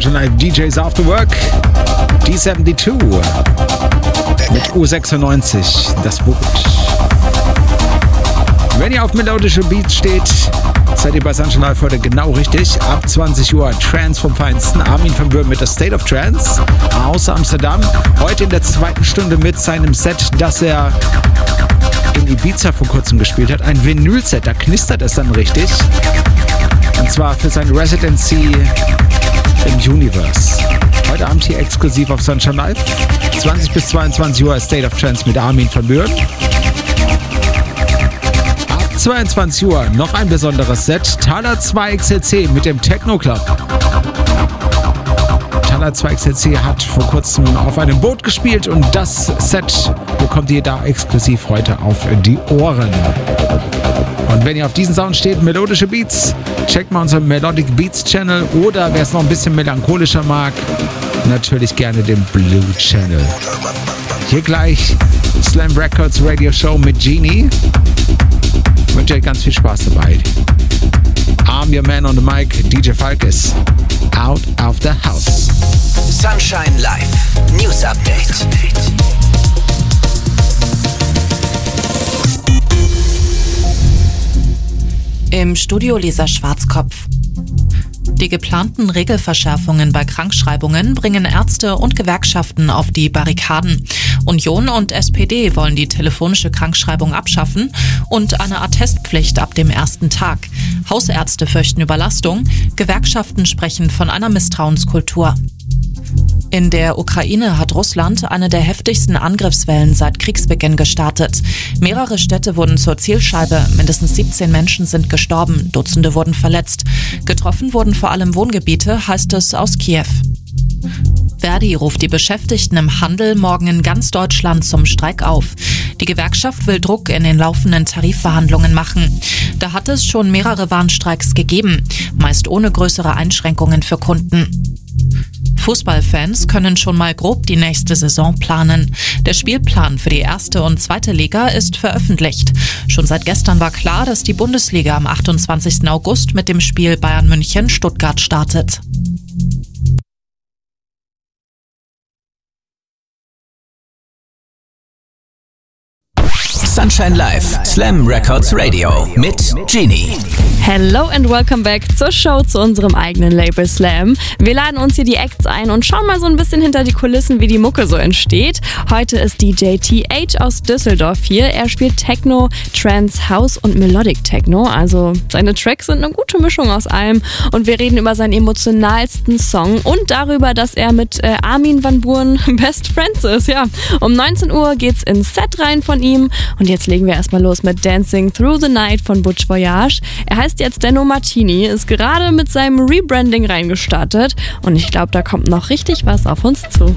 Sunshine Live DJs After Work. D72 mit U96, das Boot. Wenn ihr auf melodische Beats steht, seid ihr bei Sunshine Live heute genau richtig. Ab 20 Uhr Trance vom Feinsten. Armin van Buuren mit der State of Trance aus Amsterdam. Heute in der zweiten Stunde mit seinem Set, das er in Ibiza vor kurzem gespielt hat. Ein Vinyl-Set, da knistert es dann richtig. Und zwar für seine Residency im Universe. Heute Abend hier exklusiv auf Sunshine Live. 20 bis 22 Uhr State of Trance mit Armin van Buuren. Ab 22 Uhr noch ein besonderes Set. Thaler 2 XLC mit dem Techno Club. Thaler 2 XLC hat vor kurzem auf einem Boot gespielt und das Set bekommt ihr da exklusiv heute auf die Ohren. Und wenn ihr auf diesen Sound steht, melodische Beats, checkt mal unseren Melodic Beats Channel oder wer es noch ein bisschen melancholischer mag, natürlich gerne den Blue Channel. Hier gleich Slam Records Radio Show mit Genie. Ich wünsche euch ganz viel Spaß dabei. I'm your man on the mic, DJ Falk ist out of the house. Sunshine Live News Update. Im Studio Lisa Schwarzkopf. Die geplanten Regelverschärfungen bei Krankschreibungen bringen Ärzte und Gewerkschaften auf die Barrikaden. Union und SPD wollen die telefonische Krankschreibung abschaffen und eine Attestpflicht ab dem ersten Tag. Hausärzte fürchten Überlastung, Gewerkschaften sprechen von einer Misstrauenskultur. In der Ukraine hat Russland eine der heftigsten Angriffswellen seit Kriegsbeginn gestartet. Mehrere Städte wurden zur Zielscheibe, mindestens 17 Menschen sind gestorben, Dutzende wurden verletzt. Getroffen wurden vor allem Wohngebiete, heißt es aus Kiew. Verdi ruft die Beschäftigten im Handel morgen in ganz Deutschland zum Streik auf. Die Gewerkschaft will Druck in den laufenden Tarifverhandlungen machen. Da hat es schon mehrere Warnstreiks gegeben, meist ohne größere Einschränkungen für Kunden. Fußballfans können schon mal grob die nächste Saison planen. Der Spielplan für die erste und zweite Liga ist veröffentlicht. Schon seit gestern war klar, dass die Bundesliga am 28. August mit dem Spiel Bayern München-Stuttgart startet. Sunshine Live Slam Records Radio mit Genie. Hello and welcome back zur Show, zu unserem eigenen Label Slam. Wir laden uns hier die Acts ein und schauen mal so ein bisschen hinter die Kulissen, wie die Mucke so entsteht. Heute ist DJ TH aus Düsseldorf hier. Er spielt Techno, Trance, House und Melodic Techno. Also seine Tracks sind eine gute Mischung aus allem. Und wir reden über seinen emotionalsten Song und darüber, dass er mit Armin van Buuren Best Friends ist. Ja, um 19 Uhr geht's ins Set rein von ihm. Und jetzt legen wir erstmal los mit Dancing Through the Night von Butch Voyage. Er heißt jetzt Denno Martini, ist gerade mit seinem Rebranding reingestartet und ich glaube, da kommt noch richtig was auf uns zu.